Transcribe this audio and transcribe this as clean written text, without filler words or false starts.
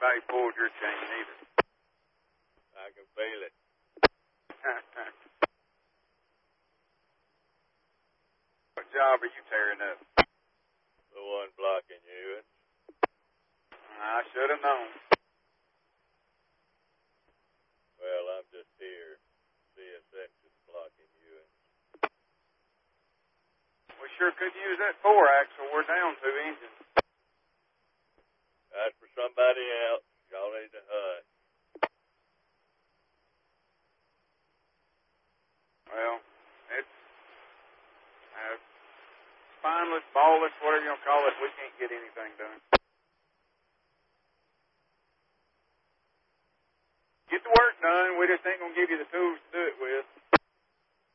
anybody pulled your chain either. I can feel it. What job are you tearing up? The one blocking you. I should have known. Well, I'm just here. CSX is blocking you. We sure could use that 4-axle. We're down 2 engines. That's for somebody else. Y'all need to hush. Well, it's spineless, ballless, whatever you want to call it. We can't get anything done.